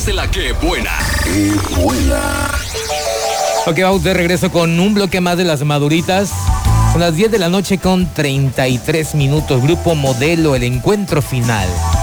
podcast de La Que Buena. ¡Qué buena! Ok, vamos de regreso con un bloque más de las maduritas. Son las 10 de la noche con 33 minutos. Grupo Modelo, el encuentro final.